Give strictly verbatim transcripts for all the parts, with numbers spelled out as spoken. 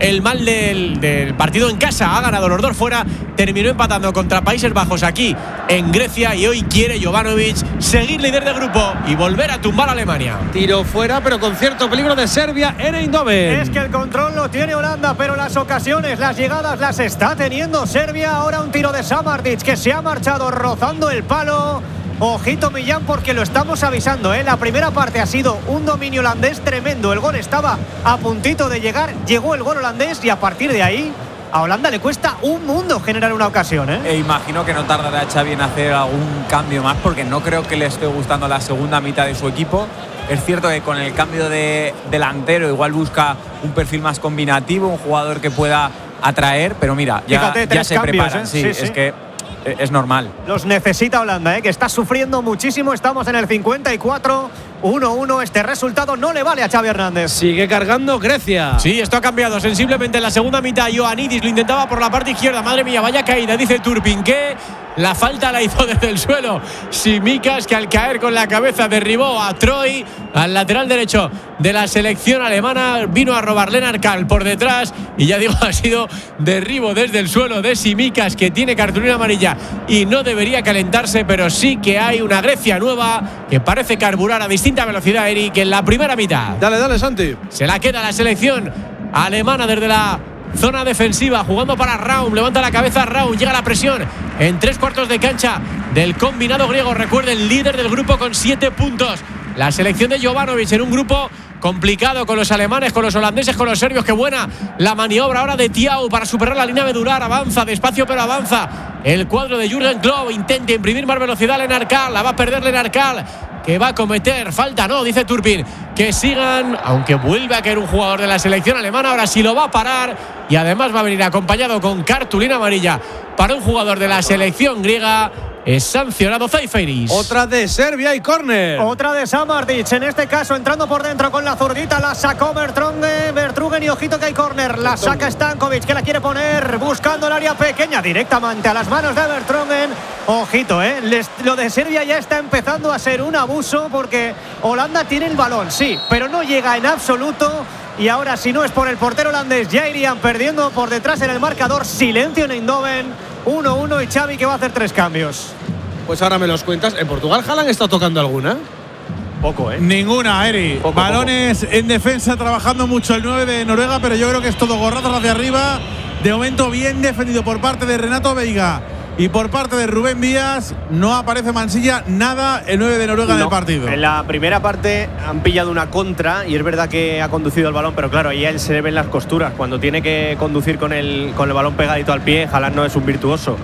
el mal del, del partido en casa. Ha ganado los dos fuera, terminó empatando contra Países Bajos aquí en Grecia y hoy quiere Jovanovic seguir líder de grupo y volver a tumbar a Alemania. Tiro fuera, pero con cierto peligro de Serbia en Eindhoven. Es que el control lo tiene Holanda, pero las ocasiones, las llegadas las está teniendo Serbia. Ahora un tiro de Samardžić que se ha marchado rozando el palo. Ojito Millán, porque lo estamos avisando, ¿eh? La primera parte ha sido un dominio holandés tremendo. El gol estaba a puntito de llegar, llegó el gol holandés y a partir de ahí a Holanda le cuesta un mundo generar una ocasión, ¿eh? E imagino que no tardará Xavi en hacer algún cambio más, porque no creo que le esté gustando la segunda mitad de su equipo. Es cierto que con el cambio de delantero igual busca un perfil más combinativo, un jugador que pueda atraer, pero mira, ya, Fíjate, ya se cambios, preparan. ¿eh? Sí, Sí, es sí. que es normal. Los necesita Holanda, ¿eh? Que está sufriendo muchísimo. Estamos en el cincuenta y cuatro, uno uno. Este resultado no le vale a Xavi Hernández. Sigue cargando Grecia. Sí, esto ha cambiado sensiblemente en la segunda mitad. Ioannidis lo intentaba por la parte izquierda. Madre mía, vaya caída, dice Turpin, que la falta la hizo desde el suelo Tsimikas, que al caer con la cabeza derribó a Troy, al lateral derecho de la selección alemana. Vino a robar Lennart Kahl por detrás y ya digo, ha sido derribo desde el suelo de Tsimikas, que tiene cartulina amarilla y no debería calentarse, pero sí que hay una Grecia nueva que parece carburar a distinta velocidad, Eric, en la primera mitad. Dale, dale, Santi. Se la queda la selección alemana desde la zona defensiva, jugando para Raum. Levanta la cabeza Raum, llega la presión en tres cuartos de cancha del combinado griego. Recuerden, líder del grupo con siete puntos. La selección de Jovanovic en un grupo complicado con los alemanes, con los holandeses, con los serbios. Qué buena la maniobra ahora de Thiaw para superar la línea medular. Avanza despacio, pero avanza el cuadro de Jürgen Klopp. Intenta imprimir más velocidad Lennart Kahl. La va a perder Lennart Kahl, que va a cometer falta. No, dice Turpin, que sigan, aunque vuelve a caer un jugador de la selección alemana. Ahora sí lo va a parar y además va a venir acompañado con cartulina amarilla para un jugador de la selección griega. Es sancionado Zaiferis. Otra de Serbia y córner. Otra de Samardžić, en este caso entrando por dentro con la zurdita. La sacó Vertonghen, Vertrugen y ojito que hay córner. La saca Stankovic, que la quiere poner buscando el área pequeña directamente a las manos de Vertonghen. Ojito, ¿eh? Les, lo de Serbia ya está empezando a ser un abuso, porque Holanda tiene el balón, sí, pero no llega en absoluto. Y ahora, si no es por el portero holandés, ya irían perdiendo por detrás en el marcador. Silencio en Eindhoven, uno uno, y Xavi que va a hacer tres cambios. Pues ahora me los cuentas. ¿En Portugal Haaland está tocando alguna? Poco, ¿eh? Ninguna, Eri. Poco, Balones poco. En defensa, trabajando mucho el nueve de Noruega, pero yo creo que es todo gorrazos hacia arriba. De momento bien defendido por parte de Renato Veiga y por parte de Rubén Díaz. No aparece Mansilla, nada el nueve de Noruega no, en el partido. En la primera parte han pillado una contra y es verdad que ha conducido el balón, pero claro, ahí a él se le ven las costuras. Cuando tiene que conducir con el, con el balón pegadito al pie, Haaland no es un virtuoso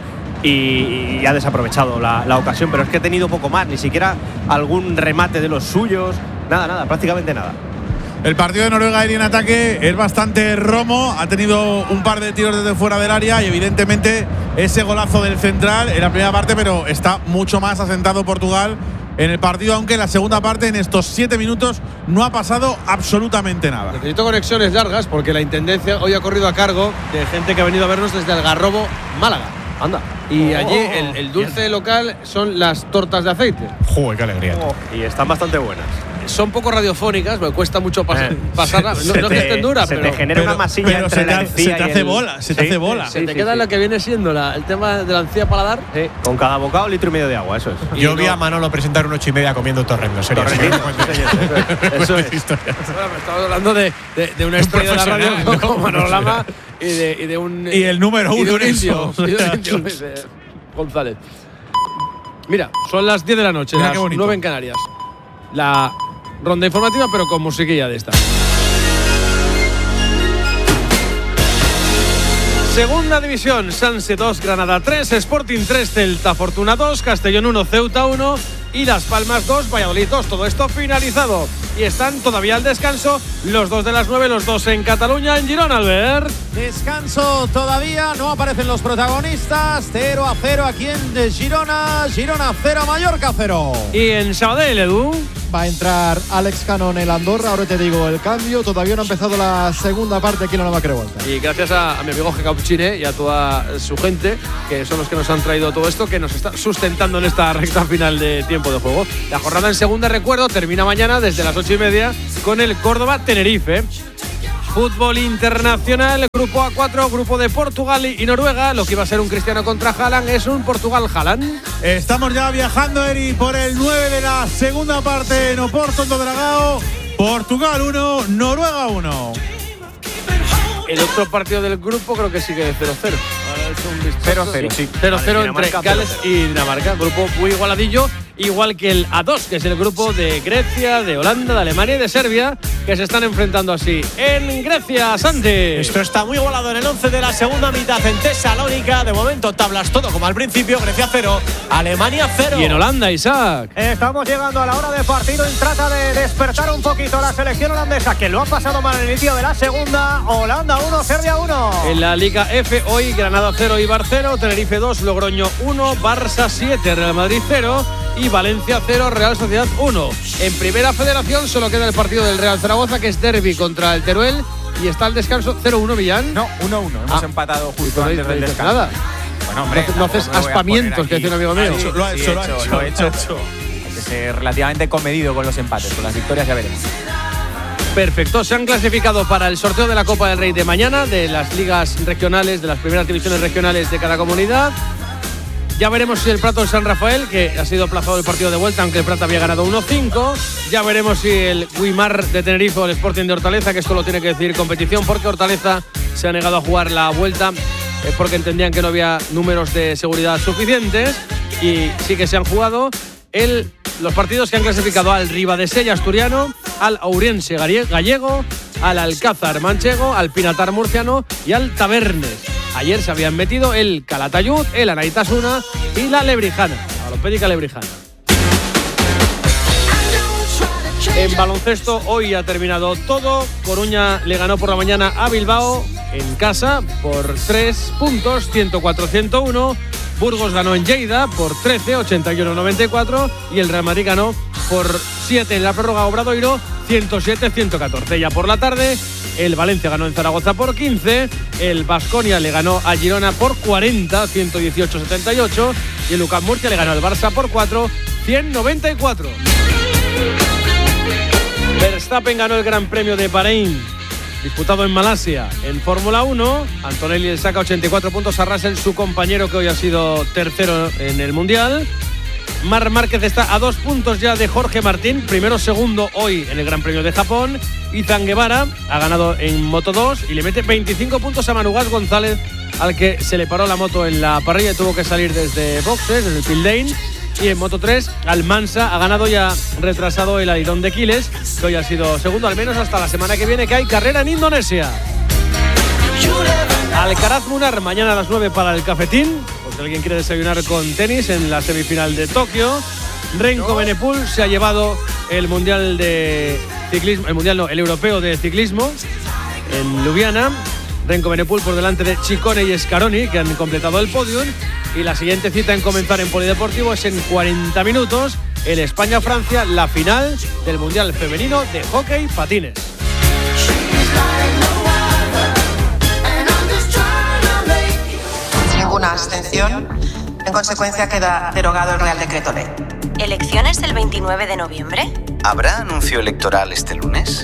y, y ha desaprovechado la, la ocasión, pero es que ha tenido poco más, ni siquiera algún remate de los suyos, nada, nada, prácticamente nada. El partido de Noruega en ataque es bastante romo. Ha tenido un par de tiros desde fuera del área y evidentemente ese golazo del central en la primera parte, pero está mucho más asentado Portugal en el partido, aunque en la segunda parte, en estos siete minutos, no ha pasado absolutamente nada. Necesito conexiones largas porque la intendencia hoy ha corrido a cargo de gente que ha venido a vernos desde Algarrobo, Málaga. Anda. Y oh, allí el, el dulce bien. Local son las tortas de aceite. ¡Joder, qué alegría! Oh, y están bastante buenas. Son poco radiofónicas, me cuesta mucho pas eh, pasarlas. No, no te, que estén duras, se pero… te genera pero, una masilla pero entre se la te, encía se te hace el, bola, se te sí, hace bola. Se sí, te sí, queda sí. lo que viene siendo la, el tema de la encía paladar. Sí, con cada bocado litro y medio de agua, eso es. Yo vi a Manolo presentar un ocho y media comiendo torrendo, serio. Eso es. Estamos hablando de, de, de una estrella de la radio ¿no? como Manolo Lama y de, y de un… Y el número y de uno un en indio, eso. y de un indio, de González. Mira, son las diez de la noche, Mira las nueve en Canarias. La ronda informativa, pero con musiquilla de esta. Segunda división, Sanse dos, Granada tres, Sporting tres, Celta Fortuna dos, Castellón uno, Ceuta uno y Las Palmas dos, Valladolid dos. Todo esto finalizado. Y están todavía al descanso los dos de las nueve, los dos en Cataluña, en Girona, Albert. Descanso todavía, no aparecen los protagonistas. cero a cero aquí en Girona. Girona cero, Mallorca cero. Y en Sabadell, Edu. Va a entrar Alex Cano en el Andorra. Ahora te digo el cambio. Todavía no ha empezado la segunda parte aquí en la Nueva Crevolta. Y gracias a, a mi amigo Jacauchine y a toda su gente, que son los que nos han traído todo esto, que nos está sustentando en esta recta final de tiempo de juego. La jornada en segunda, recuerdo, termina mañana desde las ocho y media con el Córdoba-Tenerife. Fútbol internacional, grupo A cuatro, grupo de Portugal y Noruega. Lo que iba a ser un Cristiano contra Haaland es un Portugal-Haaland. Estamos ya viajando, Eri, por el nueve de la segunda parte en Oporto, en Dragao. Portugal uno, Noruega uno. El otro partido del grupo creo que sigue de cero cero. cero cero, sí. cero cero Vale, entre Gales cero cero. y Dinamarca. Grupo muy igualadillo, igual que el A dos, que es el grupo de Grecia, de Holanda, de Alemania y de Serbia, que se están enfrentando así. En Grecia, Santi. Esto está muy igualado en el once de la segunda mitad en Tesalónica. De momento, tablas todo como al principio. Grecia cero, Alemania cero. Y en Holanda, Isaac. Estamos llegando a la hora de partido y trata de despertar un poquito la selección holandesa, que lo ha pasado mal en el inicio de la segunda. Holanda uno, Serbia uno. En la Liga F, hoy Granada cero, Eibar cero, Tenerife dos, Logroño uno, Barça siete, Real Madrid cero y Valencia cero, Real Sociedad uno. En Primera Federación solo queda el partido del Real Zaragoza, que es derbi contra el Teruel, y está el descanso cero uno, Millán. No, uno uno. Hemos Ah. empatado Y justo no antes del dices descanso. nada. Bueno, hombre, No haces tampoco me voy a aspamientos, poner que aquí. dice un amigo mío. Sí, lo ha Sí, hecho, lo ha hecho, hecho, lo he hecho. lo ha hecho. Hay que ser relativamente comedido con los empates, con las victorias ya veremos. Perfecto, se han clasificado para el sorteo de la Copa del Rey de mañana, de las ligas regionales, de las primeras divisiones regionales de cada comunidad. Ya veremos si el Prato de San Rafael, que ha sido aplazado el partido de vuelta, aunque el Prato había ganado uno cinco. Ya veremos si el Guimar de Tenerife o el Sporting de Hortaleza, que esto lo tiene que decidir competición, porque Hortaleza se ha negado a jugar la vuelta eh, porque entendían que no había números de seguridad suficientes, y sí que se han jugado el, los partidos que han clasificado al Ribadesella asturiano, al Ourense gallego, al Alcázar manchego, al Pinatar murciano y al Tabernes. Ayer se habían metido el Calatayud, el Anaitasuna y la Lebrijana, la Lopédica Lebrijana. En baloncesto hoy ha terminado todo. Coruña le ganó por la mañana a Bilbao en casa por tres puntos, ciento cuatro a ciento uno. Burgos ganó en Lleida por trece, ochenta y uno a noventa y cuatro. Y el Real Madrid ganó por siete en la prórroga Obradoiro, ciento siete a ciento catorce. Ya por la tarde, el Valencia ganó en Zaragoza por quince. El Baskonia le ganó a Girona por cuarenta, ciento dieciocho a setenta y ocho. Y el U C A M Murcia le ganó al Barça por cuatro, ciento noventa y cuatro. Verstappen ganó el Gran Premio de Bahrein, disputado en Malasia, en Fórmula uno. Antonelli le saca ochenta y cuatro puntos a Russell, su compañero, que hoy ha sido tercero en el Mundial. Marc Márquez está a dos puntos ya de Jorge Martín, primero segundo hoy en el Gran Premio de Japón. Izan Guevara ha ganado en Moto dos y le mete veinticinco puntos a Manu Gas González, al que se le paró la moto en la parrilla y tuvo que salir desde boxes, desde el pit lane. Y en Moto tres, Almansa ha ganado y ha retrasado el alerón de Quiles, que hoy ha sido segundo, al menos hasta la semana que viene, que hay carrera en Indonesia. Alcaraz Munar mañana a las nueve para el cafetín, por si alguien quiere desayunar con tenis en la semifinal de Tokio. Renko Benepul se ha llevado el mundial de ciclismo, el mundial no, el europeo de ciclismo en Ljubljana. Renko Benepul por delante de Ciccone y Scaroni, que han completado el podium. Y la siguiente cita en comenzar en Polideportivo es en cuarenta minutos, el España-Francia, la final del mundial femenino de hockey patines. Ninguna abstención. En consecuencia, queda derogado el Real Decreto Ley. ¿Elecciones el veintinueve de noviembre? ¿Habrá anuncio electoral este lunes?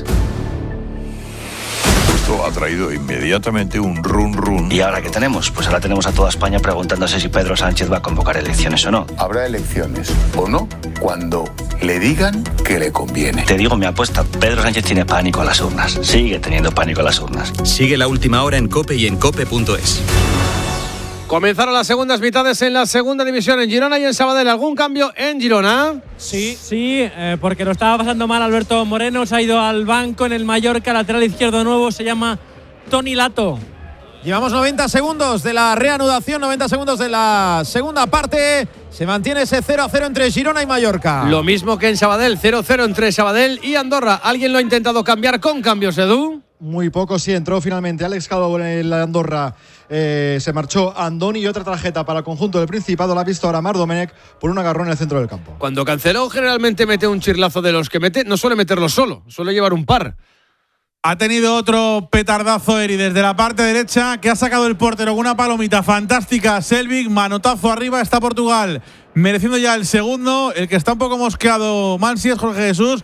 Esto ha traído inmediatamente un run run. ¿Y ahora qué tenemos? Pues ahora tenemos a toda España preguntándose si Pedro Sánchez va a convocar elecciones o no. Habrá elecciones o no cuando le digan que le conviene. Te digo mi apuesta, Pedro Sánchez tiene pánico a las urnas. Sigue teniendo pánico a las urnas. Sigue La Última Hora en COPE y en cope punto es. Comenzaron las segundas mitades en la segunda división en Girona y en Sabadell. ¿Algún cambio en Girona? Sí, sí, eh, porque lo estaba pasando mal Alberto Moreno. Se ha ido al banco en el Mallorca, lateral izquierdo nuevo, se llama Toni Lato. Llevamos noventa segundos de la reanudación, noventa segundos de la segunda parte. Se mantiene ese cero a cero entre Girona y Mallorca. Lo mismo que en Sabadell, cero a cero entre Sabadell y Andorra. ¿Alguien lo ha intentado cambiar con cambios, Edu? Muy poco, sí, entró finalmente Alex Calvo en el Andorra, eh, se marchó Andoni y otra tarjeta para el conjunto del Principado la ha visto ahora Mar Domenech por un agarrón en el centro del campo. Cuando Canceló generalmente mete un chirlazo de los que mete, no suele meterlo solo, suele llevar un par. Ha tenido otro petardazo Eri desde la parte derecha que ha sacado el portero con una palomita fantástica. Selvig, manotazo arriba, está Portugal mereciendo ya el segundo. El que está un poco mosqueado Mansi es Jorge Jesús,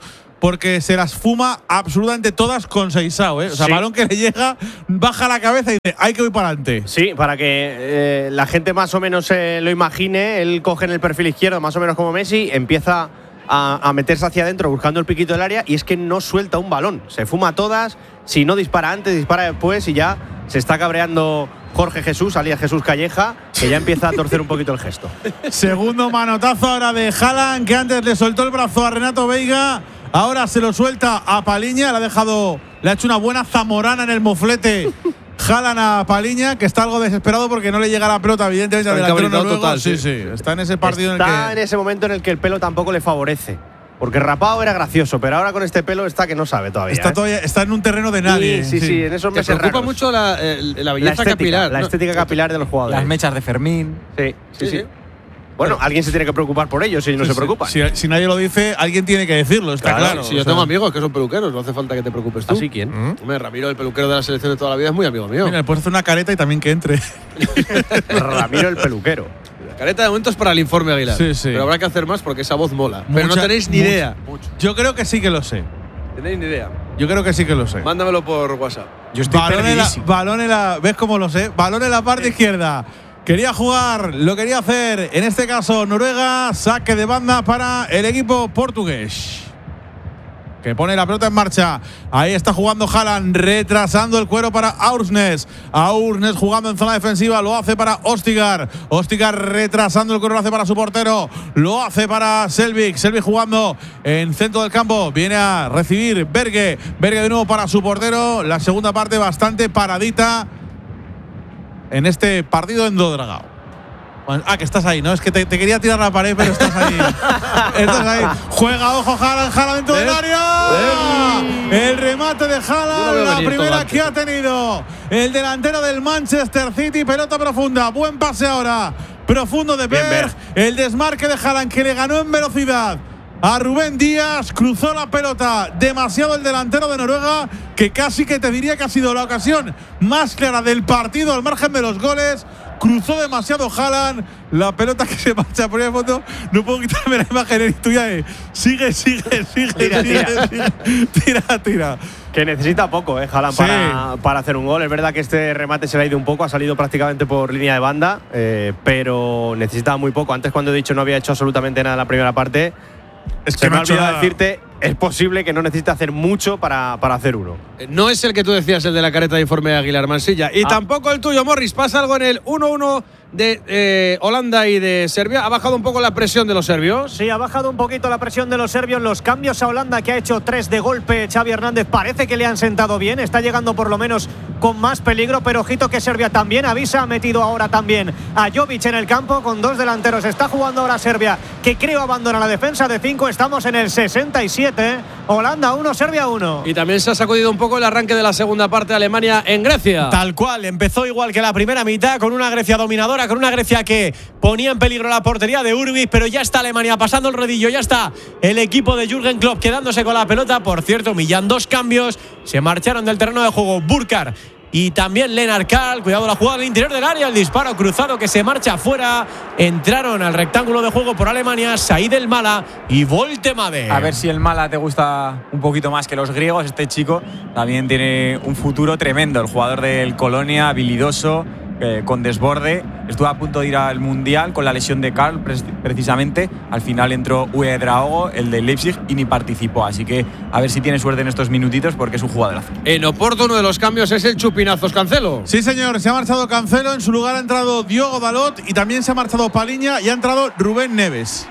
porque se las fuma absolutamente todas con Seixao, ¿eh? O sea, Sí. balón que le llega, baja la cabeza y dice, hay que ir para adelante. Sí, para que eh, la gente más o menos eh, lo imagine, él coge en el perfil izquierdo, más o menos como Messi, empieza a, a meterse hacia adentro buscando el piquito del área y es que no suelta un balón. Se fuma todas, si no dispara antes, dispara después y ya se está cabreando Jorge Jesús, alias Jesús Calleja, que ya empieza a torcer un poquito el gesto. Segundo manotazo ahora de Haaland, que antes le soltó el brazo a Renato Veiga. Ahora se lo suelta a Paliña. Le ha dejado, le ha hecho una buena zamorana en el moflete. Haaland a Paliña, que está algo desesperado porque no le llega la pelota, evidentemente, al delantero noruego. Total, sí, sí. sí. Está en ese partido está en el que. en ese momento en el que el pelo tampoco le favorece. Porque rapado era gracioso, pero ahora con este pelo está que no sabe todavía. Está, ¿eh? todavía, está en un terreno de nadie. Sí, sí, sí, en esos Te meses preocupa raros. mucho la, eh, la belleza la estética, capilar. La ¿no? estética capilar de los jugadores. Las mechas de Fermín. Sí, sí, Sí, sí. sí. Bueno, alguien se tiene que preocupar por ellos si no Sí, se sí. preocupan. Si, si nadie lo dice, alguien tiene que decirlo, está Claro, claro. Si o yo sea. tengo amigos que son peluqueros, no hace falta que te preocupes tú. ¿Así quién? Hombre, Ramiro, el peluquero de la selección de toda la vida, es muy amigo mío. Mira, le puedes hacer una careta y también que entre. Ramiro el peluquero. La careta de momento es para el informe Aguilar. Sí, sí. Pero habrá que hacer más porque esa voz mola. Pero no Mucha- tenéis ni mucha- idea. Yo creo que sí que lo sé. Tenéis ni idea. Yo creo que sí que lo sé. Mándamelo por WhatsApp. Yo estoy balón, en la, perdidísimo. balón en la. ¿Ves cómo lo sé? Balón en la parte izquierda. Quería jugar, lo quería hacer. En este caso, Noruega. Saque de banda para el equipo portugués, que pone la pelota en marcha. Ahí está jugando Haaland, retrasando el cuero para Aursnes. Aursnes jugando en zona defensiva, lo hace para Ostigar. Ostigar retrasando el cuero, lo hace para su portero. Lo hace para Selvik. Selvik jugando en centro del campo. Viene a recibir Berge. Berge de nuevo para su portero. La segunda parte bastante paradita en este partido en Dodragao. Ah, que estás ahí, ¿no? Es que te, te quería tirar la pared, pero estás ahí. Estás ahí. Juega, ojo, Haaland, Haaland dentro del área. El remate de Haaland, la primera que ha tenido el delantero del Manchester City. Pelota profunda, buen pase ahora. Profundo de Berg. El desmarque de Haaland, que le ganó en velocidad a Rubén Díaz, cruzó la pelota demasiado el delantero de Noruega, que casi que te diría que ha sido la ocasión más clara del partido al margen de los goles. Cruzó demasiado Haaland, la pelota que se marcha por ahí de fondo. No puedo quitarme la imagen tuya de sigue, sigue, sigue, Tira, sigue, tira. sigue, tira, tira. Que necesita poco, ¿eh, Haaland, Sí. para, para hacer un gol. Es verdad que este remate se le ha ido un poco, ha salido prácticamente por línea de banda, eh, pero necesita muy poco. Antes, cuando he dicho no había hecho absolutamente nada en la primera parte, Es se que me no ha ha hecho olvidado nada. decirte, es posible que no necesite hacer mucho para, para hacer uno. No es el que tú decías, el de la careta de informe de Aguilar Mansilla. Y Ah. tampoco el tuyo, Morris. Pasa algo en el uno uno de eh, Holanda y de Serbia. ¿Ha bajado un poco la presión de los serbios? Sí, ha bajado un poquito la presión de los serbios. Los cambios a Holanda, que ha hecho tres de golpe Xavi Hernández, parece que le han sentado bien. Está llegando por lo menos con más peligro, pero ojito que Serbia también avisa. Ha metido ahora también a Jovic en el campo con dos delanteros. Está jugando ahora Serbia, que creo abandona la defensa de cinco. Estamos en el sesenta y siete. Holanda uno, Serbia uno. Y también se ha sacudido un poco el arranque de la segunda parte de Alemania en Grecia. Tal cual, empezó igual que la primera mitad, con una Grecia dominadora, con una Grecia que ponía en peligro la portería de Urbis, pero ya está Alemania pasando el rodillo, ya está el equipo de Jürgen Klopp quedándose con la pelota. Por cierto, Millán, dos cambios, se marcharon del terreno de juego Burkhardt y también Lennart Karl. Cuidado la jugada al interior del área, el disparo cruzado que se marcha afuera. Entraron al rectángulo de juego por Alemania Said El Mala y Voltemade. A ver si el Mala te gusta un poquito más que los griegos. Este chico también tiene un futuro tremendo. El jugador del Colonia, habilidoso, eh, con desborde. Estuvo a punto de ir al Mundial con la lesión de Karl, precisamente. Al final entró Uedraogo, el de Leipzig, y ni participó. Así que a ver si tiene suerte en estos minutitos, porque es un jugadorazo. En Oporto, uno de los cambios es el Chupinazos Cancelo. Sí, señor, se ha marchado Cancelo. En su lugar ha entrado Diogo Dalot y también se ha marchado Paliña y ha entrado Rubén Neves.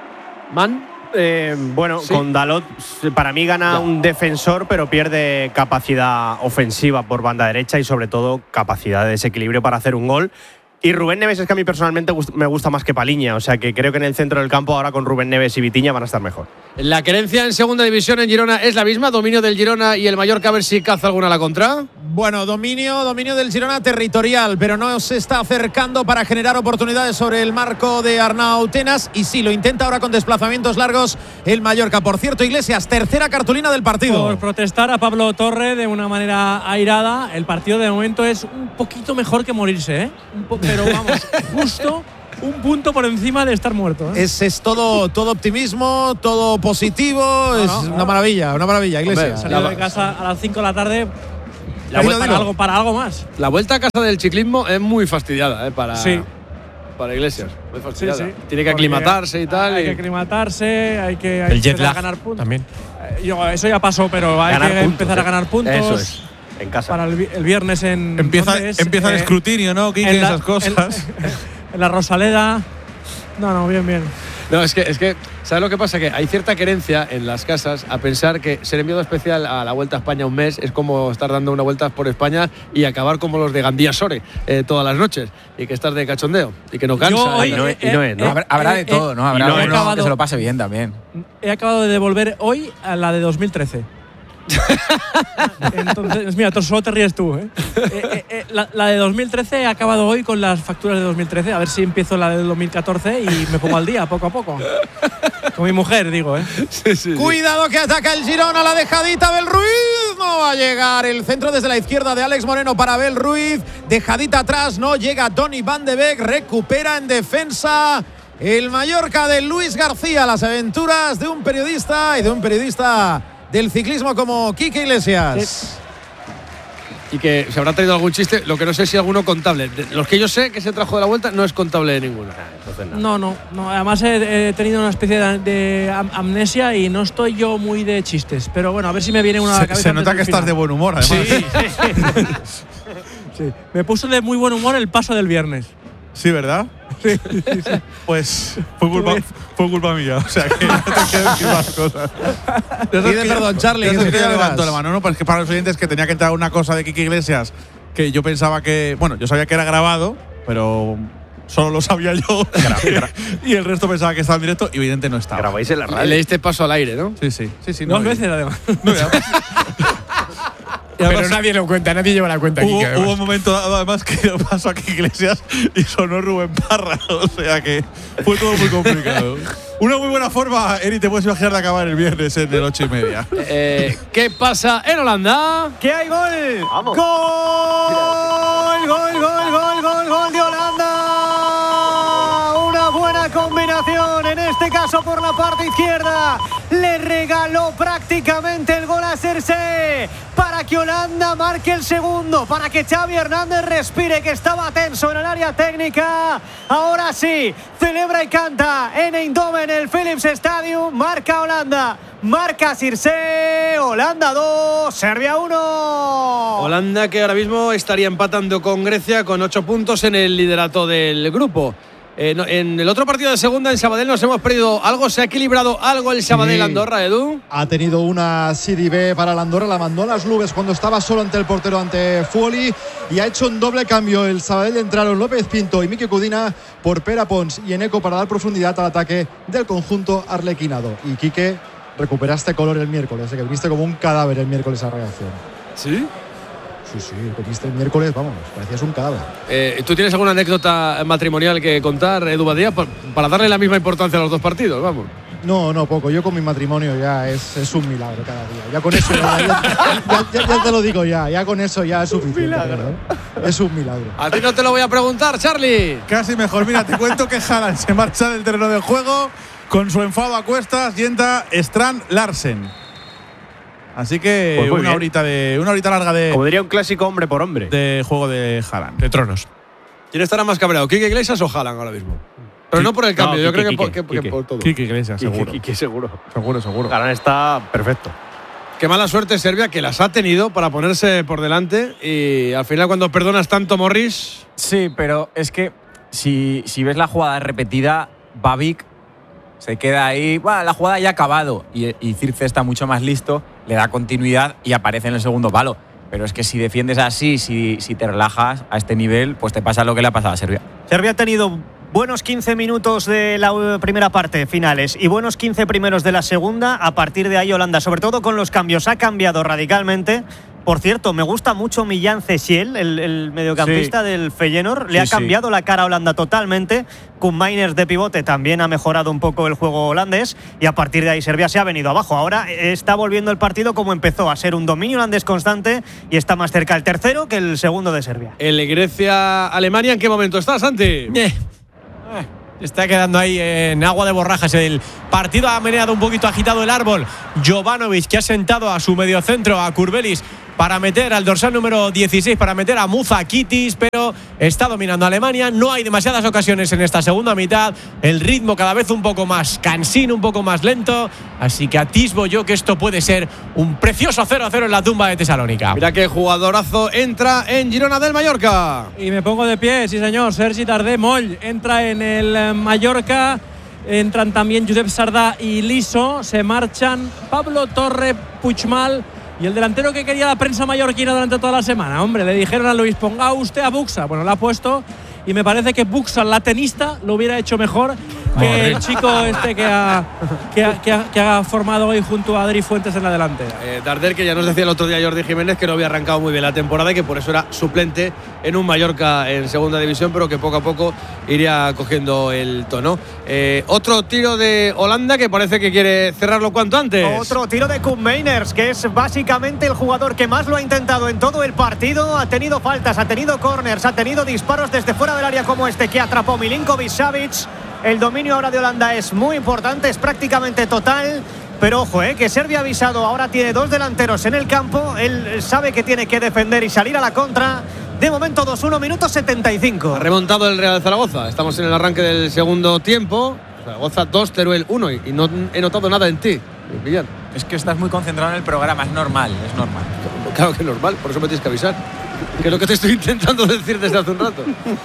Man. Eh, bueno, Sí. con Dalot para mí gana un defensor, pero pierde capacidad ofensiva por banda derecha y sobre todo capacidad de desequilibrio para hacer un gol. Y Rubén Neves es que a mí personalmente gust- me gusta más que Paliña, o sea que creo que en el centro del campo ahora con Rubén Neves y Vitinha van a estar mejor. La querencia en segunda división en Girona es la misma. Dominio del Girona y el Mallorca, a ver si caza alguna a la contra. Bueno, dominio, dominio del Girona territorial, pero no se está acercando para generar oportunidades sobre el marco de Arnau Tenas. Y sí, lo intenta ahora con desplazamientos largos el Mallorca. Por cierto, Iglesias, tercera cartulina del partido. Por protestar a Pablo Torre de una manera airada. El partido de momento es un poquito mejor que morirse, ¿eh? Un po- pero vamos, justo un punto por encima de estar muerto. ¿eh? Es, es todo, todo optimismo, todo positivo. No, es no, una no. maravilla, una maravilla, Iglesias. Salió de casa a las cinco de la tarde. La vuelta, para, algo, para algo más. La vuelta a casa del ciclismo es muy fastidiada ¿eh? para, sí. para Iglesias. Muy fastidiada. Sí, sí. Tiene que aclimatarse y tal. Hay y… que aclimatarse, hay que, hay el jet lag ganar puntos. También. Eh, yo, eso ya pasó, pero hay ganar que puntos, empezar ¿eh? a ganar puntos. Eso es. En casa. Para el, el viernes en. Empieza, es? empieza el eh, escrutinio, ¿no, Quique? La, esas cosas. En, en la Rosaleda. No, no, bien, bien. No, es que, es que, ¿sabes lo que pasa? Que hay cierta querencia en las casas a pensar que ser enviado especial a la Vuelta a España un mes es como estar dando una vuelta por España y acabar como los de Gandía Sore eh, todas las noches y que estás de cachondeo y que no cansa. Yo, y no, eh, y no es, ¿no? Eh, habrá de todo, ¿no? Habrá no, de no, que se lo pase bien también. He acabado de devolver hoy a la de dos mil trece. Entonces, mira, solo te ríes tú. ¿eh? Eh, eh, eh, la, la de dos mil trece he acabado hoy con las facturas de dos mil trece. A ver si empiezo la de dos mil catorce y me pongo al día poco a poco. Con mi mujer, digo. ¿eh? Sí, sí, Cuidado que ataca el Girona, la dejadita Abel Ruiz. No va a llegar el centro desde la izquierda de Alex Moreno para Abel Ruiz. Dejadita atrás, no llega Donny Van de Beek. Recupera en defensa el Mallorca de Luis García. Las aventuras de un periodista y de un periodista del ciclismo como Quique Iglesias. Y que se habrá traído algún chiste, lo que no sé si alguno contable. De los que yo sé que se trajo de la vuelta no es contable de ninguno. No, no, no. Además he, he tenido una especie de, de amnesia y no estoy yo muy de chistes. Pero bueno, a ver si me viene una a la cabeza. Se nota que estás de buen humor, además. Sí. Sí. Me puso de muy buen humor el paso del viernes. Sí, ¿verdad? Sí, sí, sí. Pues fue culpa, fue culpa mía. O sea que no te quiero decir más cosas. Pide perdón, Charlie. Yo Que que levanto la mano, ¿no? Pues que para los oyentes que tenía que entrar una cosa de Quique Iglesias que yo pensaba que. Bueno, yo sabía que era grabado, pero solo lo sabía yo. Y el resto pensaba que estaba en directo y evidente no estaba. Grabáis en la radio. Le diste paso al aire, ¿no? Sí, sí. sí, sí Dos no, veces, además. No, ya. Pero nadie lo cuenta, nadie lleva la cuenta. Hubo, Quique, hubo un momento dado, además, que pasó aquí Iglesias y sonó Rubén Parra. O sea que fue todo muy complicado. Una muy buena forma, Eri, te puedes imaginar de acabar el viernes en el ocho y media. Eh, ¿Qué pasa en Holanda? ¡Que hay gol! ¡Vamos! ¡Gol! ¡Gol, gol, gol, gol, gol de Holanda! Una buena combinación, en este caso por la parte izquierda. Le regaló prácticamente el gol a Cersei para que Holanda marque el segundo, para que Xavi Hernández respire, que estaba tenso en el área técnica. Ahora sí, celebra y canta en Eindhoven, el Philips Stadium. Marca Holanda, marca Cersei. Holanda dos, Serbia uno. Holanda que ahora mismo estaría empatando con Grecia con ocho puntos en el liderato del grupo. Eh, no, en el otro partido de segunda en Sabadell nos hemos perdido algo, se ha equilibrado algo el Sabadell sí. Andorra, Edu. Ha tenido una Sidi B para la Andorra, la mandó a las nubes cuando estaba solo ante el portero, ante Fuoli, y ha hecho un doble cambio. El Sabadell entraron López Pinto y Miki Cudina por Pera Pons y Eneco para dar profundidad al ataque del conjunto arlequinado. Y Quique, recuperaste color el miércoles, ¿eh? Que viste como un cadáver el miércoles a reacción. ¿Sí? Sí, sí, que viste el miércoles, vamos, parecías un cadáver. Eh, ¿Tú tienes alguna anécdota matrimonial que contar, Edu Badía, para darle la misma importancia a los dos partidos? Vamos. No, no, poco. Yo con mi matrimonio ya es, es un milagro cada día. Ya con eso, ya, ya, ya, ya, ya te lo digo ya, ya con eso ya es suficiente. ¿Verdad? Es un milagro. A ti no te lo voy a preguntar, Charlie. Casi mejor. Mira, te cuento que Haaland se marcha del terreno de juego con su enfado a cuestas y entra Strand Larsen. Así que pues una bien. horita de una horita larga de como diría un clásico hombre por hombre de juego de Haaland, de tronos. ¿Quién estará más cabreado, Quique Iglesias o Haaland ahora mismo? Pero no por el cambio, no, yo Quique, creo que, Quique, por, que, Quique. que por todo. Quique Iglesias, seguro. Quique seguro. Seguro, seguro. Haaland está perfecto. Qué mala suerte Serbia que las ha tenido para ponerse por delante y al final cuando perdonas tanto Morris. Sí, pero es que si, si ves la jugada repetida, Babic se queda ahí, bueno, la jugada ya ha acabado y, y Circe está mucho más listo, le da continuidad y aparece en el segundo palo. Pero es que si defiendes así, si, si te relajas a este nivel, pues te pasa lo que le ha pasado a Serbia. Serbia ha tenido buenos quince minutos de la primera parte, finales, y buenos quince primeros de la segunda. A partir de ahí Holanda, sobre todo con los cambios, ha cambiado radicalmente. Por cierto, me gusta mucho Millán Cesiel, el, el mediocampista sí. del Feyenoord. Le sí, ha cambiado sí. la cara a Holanda totalmente. Con Mainers de pivote también ha mejorado un poco el juego holandés. Y a partir de ahí Serbia se ha venido abajo. Ahora está volviendo el partido como empezó, a ser un dominio holandés constante. Y está más cerca el tercero que el segundo de Serbia. El Grecia-Alemania, ¿en qué momento está, Santi? Eh. Está quedando ahí en agua de borrajas el partido. Ha meneado un poquito agitado el árbol Jovanovic, que ha sentado a su mediocentro, a Kurbelis, para meter al dorsal número dieciséis, para meter a Muzakitis, pero está dominando Alemania. No hay demasiadas ocasiones en esta segunda mitad. El ritmo cada vez un poco más cansino, un poco más lento. Así que atisbo yo que esto puede ser un precioso cero a cero en la tumba de Tesalónica. Mira qué jugadorazo entra en Girona del Mallorca. Y me pongo de pie, sí señor. Sergi Darder Moll entra en el Mallorca. Entran también Josep Sardá y Liso. Se marchan Pablo Torre, Puigmal y el delantero que quería la prensa mallorquina durante toda la semana. Hombre, le dijeron a Luis, ponga usted a Buxa. Bueno, la ha puesto y me parece que Buxa, la tenista, lo hubiera hecho mejor que el chico este que ha, que, ha, que, ha, que ha formado hoy junto a Adri Fuentes en la delantera. Eh, Darder, que ya nos decía el otro día Jordi Jiménez que no había arrancado muy bien la temporada y que por eso era suplente en un Mallorca en segunda división, pero que poco a poco iría cogiendo el tono. Eh, otro tiro de Holanda que parece que quiere cerrarlo cuanto antes. Otro tiro de Koen Meiners, que es básicamente el jugador que más lo ha intentado en todo el partido. Ha tenido faltas, ha tenido corners, ha tenido disparos desde fuera del área como este que atrapó Milinkovic-Savic. El dominio ahora de Holanda es muy importante, es prácticamente total. Pero ojo, eh, que Serbia ha avisado, ahora tiene dos delanteros en el campo. Él sabe que tiene que defender y salir a la contra. De momento dos uno, minutos setenta y cinco. Ha remontado el Real Zaragoza. Estamos en el arranque del segundo tiempo. Zaragoza dos, Teruel uno. Y no he notado nada en ti, Villar. Es que estás muy concentrado en el programa, es normal, es normal. Claro que es normal, por eso me tienes que avisar. Que es lo que te estoy intentando decir desde hace un rato.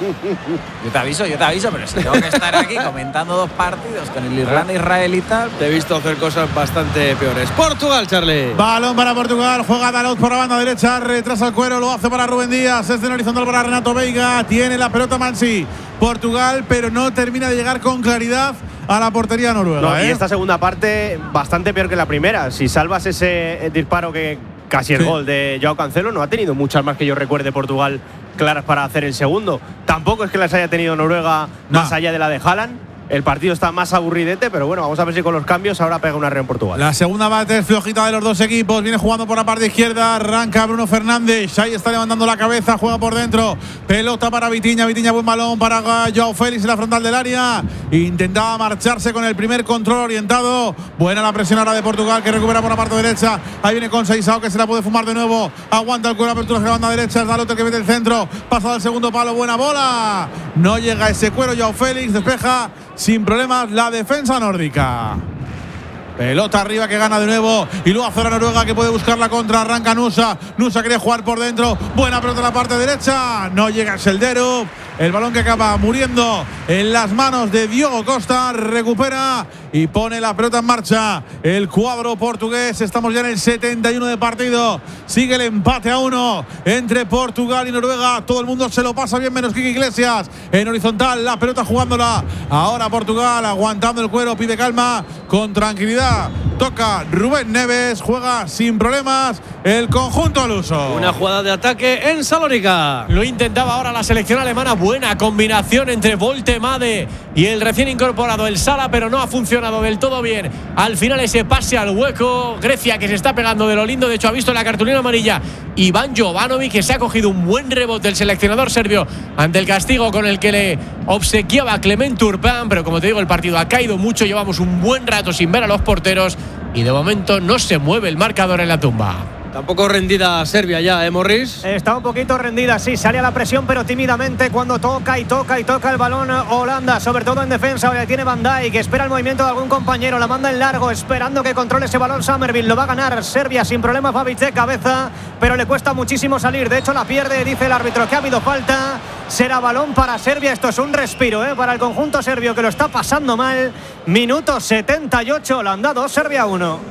Yo te aviso, yo te aviso, pero si tengo que estar aquí comentando dos partidos con el Irlanda-Israel y tal. Te he visto hacer cosas bastante peores. Portugal, Charlie. Balón para Portugal, juega Dalot por la banda derecha, retrasa el cuero, lo hace para Rubén Díaz, es en horizontal para Renato Veiga, tiene la pelota Mansi. Portugal, pero no termina de llegar con claridad a la portería noruega. No, ¿eh? Y esta segunda parte bastante peor que la primera. Si salvas ese disparo que casi el sí. gol de Joao Cancelo, no ha tenido muchas más que yo recuerde Portugal claras para hacer el segundo. Tampoco es que las haya tenido Noruega no. más allá de la de Haaland. El partido está más aburridete, pero bueno, vamos a ver si con los cambios ahora pega una red en Portugal. La segunda parte es flojita de los dos equipos. Viene jugando por la parte izquierda. Arranca Bruno Fernández. Ahí está levantando la cabeza. Juega por dentro. Pelota para Vitinha. Vitinha, buen balón para Joao Félix en la frontal del área. Intentaba marcharse con el primer control orientado. Buena la presión ahora de Portugal, que recupera por la parte derecha. Ahí viene con Seisao, que se la puede fumar de nuevo. Aguanta el cuero, apertura de la banda derecha. Es Dalot el que mete el centro. Pasado al segundo palo. Buena bola. No llega ese cuero. Joao Félix despeja sin problemas la defensa nórdica. Pelota arriba que gana de nuevo y luego hace la Noruega, que puede buscar la contra. Arranca Nusa. Nusa quiere jugar por dentro. Buena pelota en la parte derecha. No llega el Selderu. El balón que acaba muriendo en las manos de Diogo Costa. Recupera y pone la pelota en marcha el cuadro portugués. Estamos ya en el setenta y uno de partido. Sigue el empate a uno entre Portugal y Noruega. Todo el mundo se lo pasa bien, menos Quique Iglesias. En horizontal, la pelota jugándola. Ahora Portugal aguantando el cuero. Pide calma con tranquilidad. Toca Rubén Neves. Juega sin problemas el conjunto luso. Una jugada de ataque en Salónica. Lo intentaba ahora la selección alemana. Buena combinación entre Voltemade y el recién incorporado el Sala, pero no ha funcionado del todo bien. Al final ese pase al hueco. Grecia, que se está pegando de lo lindo. De hecho ha visto la cartulina amarilla Iván Jovanovic, que se ha cogido un buen rebote el seleccionador serbio ante el castigo con el que le obsequiaba Clement Turpin. Pero como te digo, el partido ha caído mucho. Llevamos un buen rato sin ver a los porteros y de momento no se mueve el marcador en la tumba. Tampoco rendida Serbia ya, ¿eh, Morris? Está un poquito rendida, sí, sale a la presión, pero tímidamente cuando toca y toca y toca el balón Holanda, sobre todo en defensa. Ahora tiene Van Dijk, que espera el movimiento de algún compañero, la manda en largo, esperando que controle ese balón Summerville. Lo va a ganar Serbia sin problemas, Babic de cabeza, pero le cuesta muchísimo salir. De hecho, la pierde, dice el árbitro que ha habido falta. Será balón para Serbia. Esto es un respiro, ¿eh? para el conjunto serbio, que lo está pasando mal. Minuto setenta y ocho, Holanda dos, Serbia uno.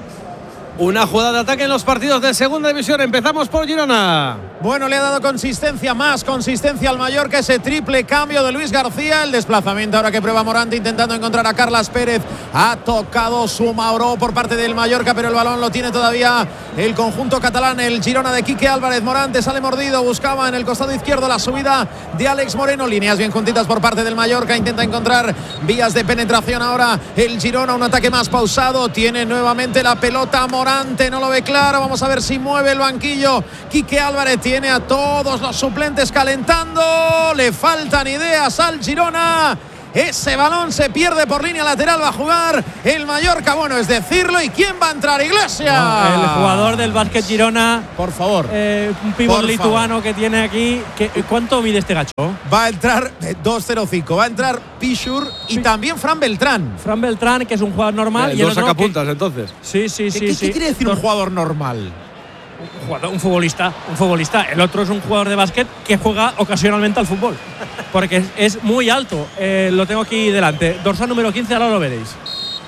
Una jugada de ataque en los partidos de segunda división. Empezamos por Girona. Bueno, le ha dado consistencia, más consistencia al Mallorca, ese triple cambio de Luis García. El desplazamiento ahora que prueba Morante intentando encontrar a Carlas Pérez. Ha tocado su Mauro por parte del Mallorca, pero el balón lo tiene todavía el conjunto catalán. El Girona de Quique Álvarez. Morante sale mordido, buscaba en el costado izquierdo la subida de Alex Moreno. Líneas bien juntitas por parte del Mallorca. Intenta encontrar vías de penetración ahora el Girona. Un ataque más pausado. Tiene nuevamente la pelota Morante, no lo ve claro. Vamos a ver si mueve el banquillo. Quique Álvarez tiene a todos los suplentes calentando. Le faltan ideas al Girona. Ese balón se pierde por línea lateral. Va a jugar el Mallorca. Bueno, es decirlo. ¿Y quién va a entrar? Iglesias. No, el jugador del Básquet Girona. Por favor. Eh, un pívot por lituano favor. que tiene aquí. Que, ¿Cuánto mide este gacho? Va a entrar eh, dos cero cinco. Va a entrar Pichur y también Fran Beltrán. Fran Beltrán, que es un jugador normal. Eh, y el dos otro sacapuntas, que, entonces. Sí, sí, sí. ¿Qué, sí. ¿Qué quiere decir un jugador normal? Un, jugador, un futbolista, un futbolista. El otro es un jugador de básquet que juega ocasionalmente al fútbol. Porque es, es muy alto. Eh, lo tengo aquí delante. Dorsal número quince, ahora lo veréis.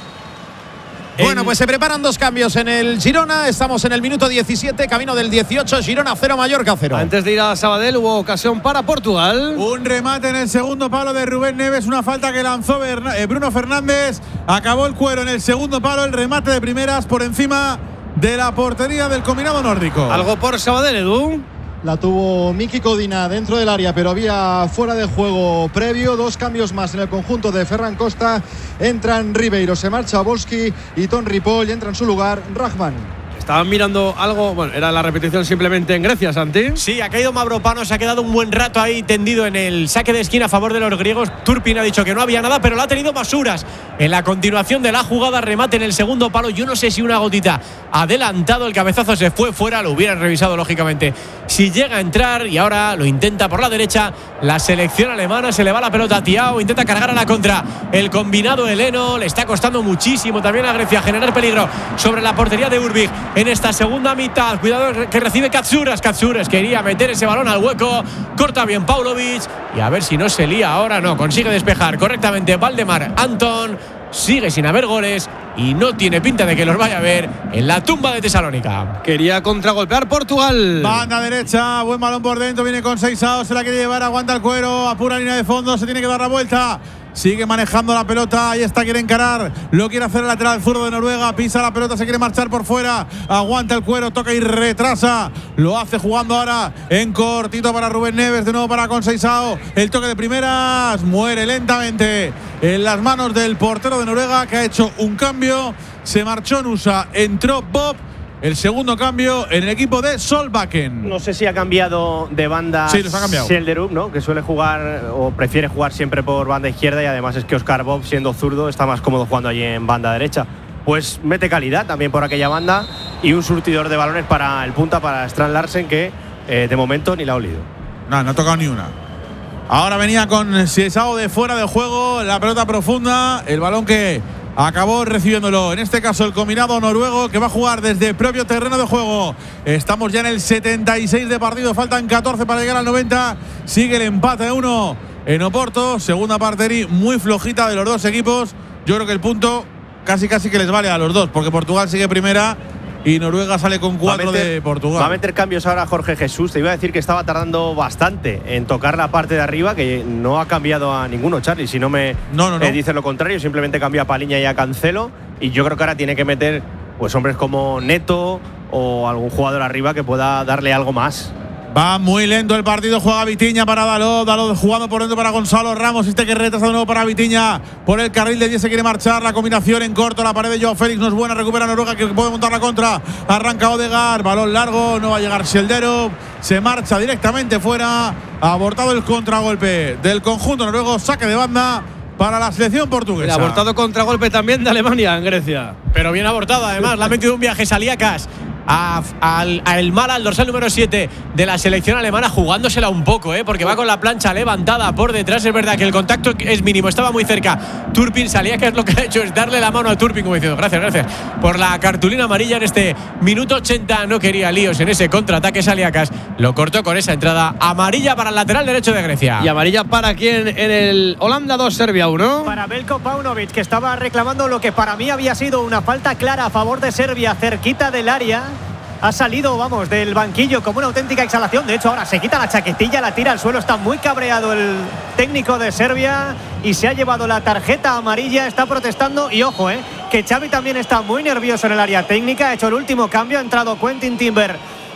Bueno, pues se preparan dos cambios en el Girona. Estamos en el minuto diecisiete, camino del dieciocho. Girona cero, Mallorca cero. Antes de ir a Sabadell hubo ocasión para Portugal. Un remate en el segundo palo de Rubén Neves, una falta que lanzó Bruno Fernández. Acabó el cuero en el segundo palo, el remate de primeras por encima de la portería del combinado nórdico. Algo por Sabadell, Edu. La tuvo Miki Codina dentro del área, pero había fuera de juego previo. Dos cambios más en el conjunto de Ferran Costa. Entran Ribeiro, se marcha Volski y Ton Ripoll. Entra en su lugar Rahman. Estaban mirando algo, bueno, era la repetición simplemente en Grecia, Santi. Sí, ha caído Mavropanos, se ha quedado un buen rato ahí tendido en el saque de esquina a favor de los griegos. Turpin ha dicho que no había nada, pero lo ha tenido Masuras. En la continuación de la jugada, remate en el segundo palo. Yo no sé si una gotita adelantado, el cabezazo se fue fuera, lo hubieran revisado lógicamente si llega a entrar, y ahora lo intenta por la derecha la selección alemana. Se le va la pelota a Thiago, intenta cargar a la contra el combinado heleno. Le está costando muchísimo también a Grecia generar peligro sobre la portería de Urbich en esta segunda mitad. Cuidado que recibe Katsuras. Katsuras quería meter ese balón al hueco, corta bien Paulovic y a ver si no se lía ahora. No, consigue despejar correctamente Valdemar Anton. Sigue sin haber goles y no tiene pinta de que los vaya a ver en la tumba de Tesalónica. Quería contragolpear Portugal. Banda derecha, buen balón por dentro, viene con Seixao, se la quiere llevar, aguanta el cuero, apura línea de fondo, se tiene que dar la vuelta. Sigue manejando la pelota, ahí está, quiere encarar, lo quiere hacer el lateral zurdo de Noruega, pisa la pelota, se quiere marchar por fuera, aguanta el cuero, toca y retrasa, lo hace jugando ahora en cortito para Rubén Neves, de nuevo para Conceição, el toque de primeras, muere lentamente en las manos del portero de Noruega, que ha hecho un cambio, se marchó Nusa, entró Bob. El segundo cambio en el equipo de Solbakken. No sé si ha cambiado de banda. Sí, los ha cambiado. Selderup, ¿no? Que suele jugar o prefiere jugar siempre por banda izquierda, y además es que Oscar Bob, siendo zurdo, está más cómodo jugando allí en banda derecha. Pues mete calidad también por aquella banda y un surtidor de balones para el punta, para Strand Larsen, que eh, de momento ni la ha olido. No, no ha tocado ni una. Ahora venía con Seixao de fuera de juego, la pelota profunda, el balón que acabó recibiéndolo, en este caso el combinado noruego, que va a jugar desde propio terreno de juego. Estamos ya en el setenta y seis de partido, faltan catorce para llegar al noventa. Sigue el empate de uno en Oporto, segunda parte muy flojita de los dos equipos. Yo creo que el punto casi casi que les vale a los dos, porque Portugal sigue primera y Noruega sale con cuatro meter, de Portugal. Va a meter cambios ahora Jorge Jesús. Te iba a decir que estaba tardando bastante en tocar la parte de arriba, que no ha cambiado a ninguno, Charlie. Si no me no, no, no. Eh, dice lo contrario, simplemente cambia a Paliña y a Cancelo. Y yo creo que ahora tiene que meter pues hombres como Neto o algún jugador arriba que pueda darle algo más. Va muy lento el partido, juega Vitinha para Dalot, Dalot jugando por dentro para Gonzalo Ramos, este que retrasa de nuevo para Vitinha, por el carril de diez se quiere marchar, la combinación en corto, la pared de Joao Félix no es buena, recupera Noruega que puede montar la contra, arranca Odegaard, balón largo, no va a llegar Selderup, se marcha directamente fuera, ha abortado el contragolpe del conjunto noruego, saque de banda para la selección portuguesa. El abortado contragolpe también de Alemania en Grecia. Pero bien abortado además, la ha metido un viaje Saliakas a, al, a el Mala, al dorsal número siete de la selección alemana, jugándosela un poco, ¿eh? Porque va con la plancha levantada por detrás. Es verdad que el contacto es mínimo, estaba muy cerca Turpin. Saliakas lo que ha hecho es darle la mano a Turpin, como diciendo gracias, gracias por la cartulina amarilla en este minuto ochenta. No quería líos en ese contraataque. Saliakas lo cortó con esa entrada amarilla para el lateral derecho de Grecia. ¿Y amarilla para quién en el Holanda dos, Serbia uno? Para Veljko Paunovic, que estaba reclamando lo que para mí había sido una falta clara a favor de Serbia, cerquita del área. Ha salido, vamos, del banquillo como una auténtica exhalación. De hecho, ahora se quita la chaquetilla, la tira al suelo. Está muy cabreado el técnico de Serbia y se ha llevado la tarjeta amarilla. Está protestando y ojo, eh, que Xavi también está muy nervioso en el área técnica. Ha hecho el último cambio, ha entrado Quentin Timber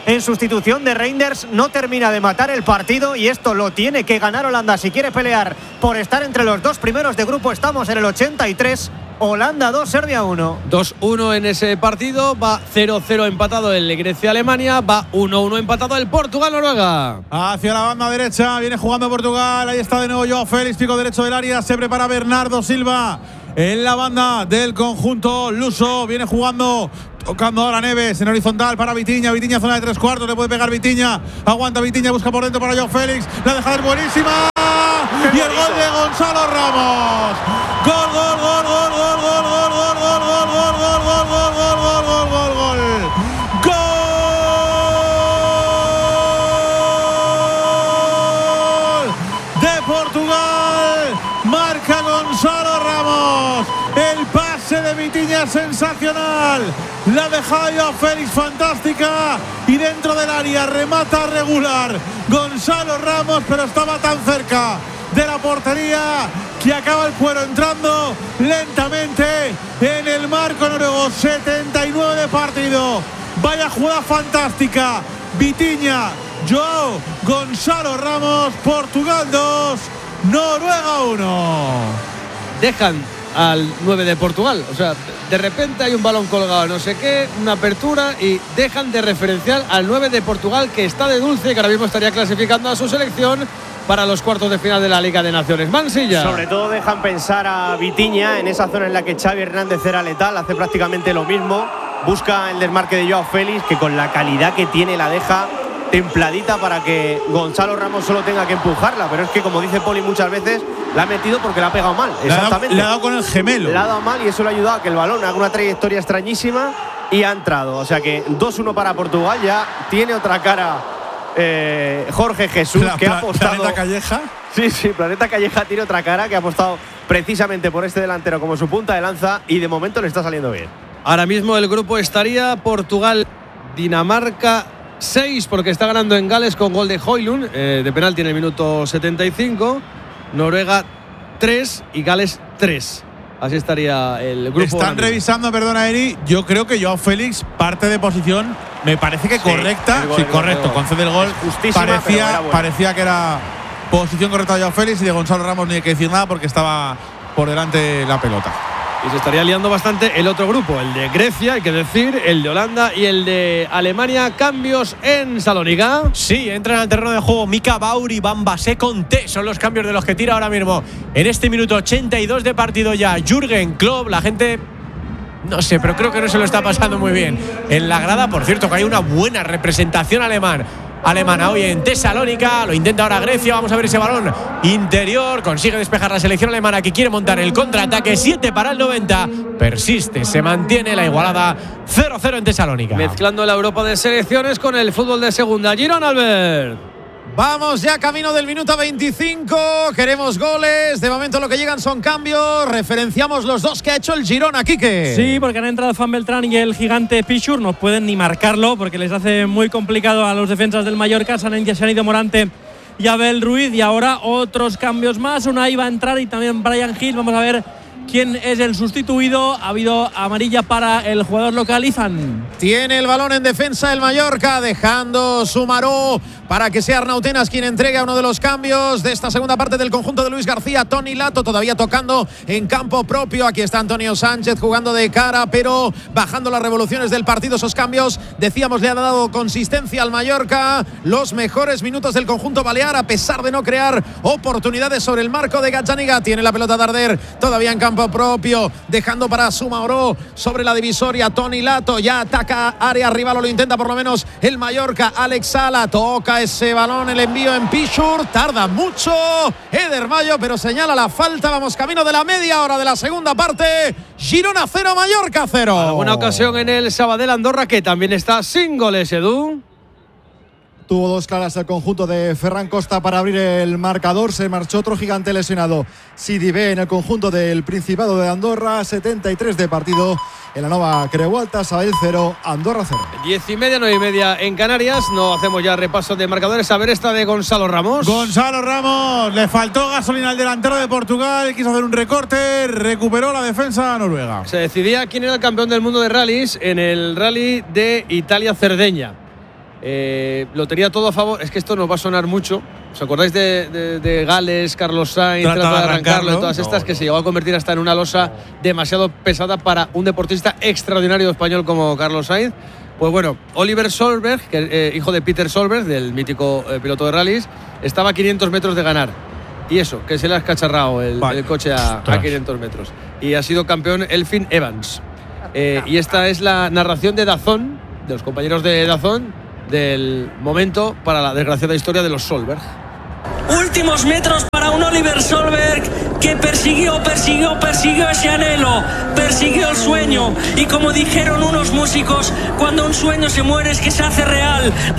en sustitución de Reinders. No termina de matar el partido y esto lo tiene que ganar Holanda si quiere pelear por estar entre los dos primeros de grupo. Estamos en el ochenta y tres. Holanda dos, Serbia uno. dos uno en ese partido. Va cero cero empatado el Grecia-Alemania. Va uno uno empatado el Portugal-Noruega. Hacia la banda derecha. Viene jugando Portugal. Ahí está de nuevo Joao Félix, pico derecho del área. Se prepara Bernardo Silva en la banda del conjunto luso. Viene jugando, tocando ahora Neves en horizontal para Vitinha. Vitinha, zona de tres cuartos. Le puede pegar Vitinha. Aguanta Vitinha, busca por dentro para Joao Félix. La deja es buenísima. Y el gol de Gonzalo Ramos. Gol, gol, gol, gol, gol, gol, gol, gol, gol, gol, gol, gol, gol, gol, gol, gol, gol, gol. Gol de Portugal. Marca Gonzalo Ramos. El pase de Vitinha sensacional. La deja Joao Félix fantástica. Y dentro del área remata regular Gonzalo Ramos, pero estaba tan cerca de la portería que acaba el cuero entrando lentamente en el marco noruego. setenta y nueve de partido. Vaya jugada fantástica. Vitinha, Joao, Gonzalo Ramos. Portugal dos, Noruega uno. Dejan al nueve de Portugal. O sea, de repente hay un balón colgado, no sé qué, una apertura y dejan de referenciar al nueve de Portugal, que está de dulce, que ahora mismo estaría clasificando a su selección para los cuartos de final de la Liga de Naciones. Mansilla. Sobre todo dejan pensar a Vitinha en esa zona en la que Xavi Hernández era letal, hace prácticamente lo mismo. Busca el desmarque de Joao Félix, que con la calidad que tiene la deja templadita para que Gonzalo Ramos solo tenga que empujarla, pero es que, como dice Poli muchas veces, la ha metido porque la ha pegado mal. Le Exactamente. Le ha dado con el gemelo. Le ha dado mal y eso le ha ayudado a que el balón haga una trayectoria extrañísima y ha entrado. O sea que dos uno para Portugal. Ya tiene otra cara eh, Jorge Jesús, Pla, que pla, ha apostado. Planeta Calleja. Sí, sí, Planeta Calleja tiene otra cara, que ha apostado precisamente por este delantero como su punta de lanza y de momento le está saliendo bien. Ahora mismo el grupo estaría Portugal, Dinamarca seis, porque está ganando en Gales con gol de Højlund, eh, de penalti en el minuto setenta y cinco. Noruega tres y Gales tres. Así estaría el grupo. Están revisando, perdona Eri, yo creo que Joao Félix parte de posición, me parece que sí, correcta. Gol, sí, el correcto, gol, concede el gol. Parecía, no parecía que era posición correcta de Joao Félix, y de Gonzalo Ramos ni hay que decir nada porque estaba por delante la pelota. Y se estaría liando bastante el otro grupo, el de Grecia, hay que decir, el de Holanda y el de Alemania. Cambios en Salónica. Sí, entran al terreno de juego Mika Baur y Bambasé Conté. Son los cambios de los que tira ahora mismo. En este minuto ochenta y dos de partido ya, Jürgen Klopp. La gente, no sé, pero creo que no se lo está pasando muy bien en la grada. Por cierto, que hay una buena representación alemán. alemana hoy en Tesalónica. Lo intenta ahora Grecia. Vamos a ver ese balón interior. Consigue despejar la selección alemana, que quiere montar el contraataque. siete para el noventa. Persiste, se mantiene la igualada. cero cero en Tesalónica. Mezclando la Europa de selecciones con el fútbol de segunda. Girona, Albert. Vamos ya camino del minuto veinticinco. Queremos goles. De momento lo que llegan son cambios. Referenciamos los dos que ha hecho el Girona, Quique. Sí, porque han entrado Fan Beltrán y el gigante Pichur. No pueden ni marcarlo porque les hace muy complicado a los defensas del Mallorca. Se han, se han ido Morante y Abel Ruiz. Y ahora otros cambios más. Unai va a entrar y también Brian Hill. Vamos a ver quién es el sustituido. Ha habido amarilla para el jugador local, Izan. Tiene el balón en defensa el Mallorca, dejando Sumaró para que sea Arnautenas quien entregue a uno de los cambios de esta segunda parte del conjunto de Luis García. Toni Lato todavía tocando en campo propio. Aquí está Antonio Sánchez jugando de cara, pero bajando las revoluciones del partido. Esos cambios, decíamos, le han dado consistencia al Mallorca. Los mejores minutos del conjunto balear, a pesar de no crear oportunidades sobre el marco de Gazzaniga. Tiene la pelota Darder todavía en campo propio, dejando para Sumaró sobre la divisoria. Toni Lato ya ataca área rival, o lo intenta por lo menos el Mallorca. Alex Sala toca ese balón, el envío en Pichur, tarda mucho Eder Mayo, pero señala la falta. Vamos camino de la media hora de la segunda parte. Girona cero, Mallorca cero. Alguna ocasión en el Sabadell Andorra, que también está sin goles, Edu. Tuvo dos claras el conjunto de Ferran Costa para abrir el marcador. Se marchó otro gigante lesionado, Sidibé, en el conjunto del Principado de Andorra. setenta y tres de partido en la Nova Creu Alta. Sabadell cero, Andorra cero. Diez y media, nueve y media en Canarias. No hacemos ya repaso de marcadores. A ver esta de Gonzalo Ramos. Gonzalo Ramos, le faltó gasolina al delantero de Portugal. Quiso hacer un recorte, recuperó la defensa noruega. Se decidía quién era el campeón del mundo de rallies en el rally de Italia-Cerdeña. Eh, lo tenía todo a favor. Es que esto nos va a sonar mucho. ¿Os acordáis de, de, de Gales, Carlos Sainz, trata, trata de arrancarlo, arrancarlo y todas no, estas que no. se llegó a convertir hasta en una losa demasiado pesada para un deportista extraordinario español como Carlos Sainz? Pues bueno, Oliver Solberg, que, eh, hijo de Peter Solberg, del mítico eh, piloto de rallies, estaba a quinientos metros de ganar. Y eso, que se le ha escacharrado el, vale. el coche a, a quinientos metros. Y ha sido campeón Elfyn Evans. Eh, y esta es la narración de DAZN, de los compañeros de DAZN, del momento para la desgraciada historia de los Solberg. Últimos metros para un Oliver Solberg que persiguió, persiguió, persiguió ese anhelo, persiguió el sueño. Y como dijeron unos músicos, cuando un sueño se muere es que se hace real.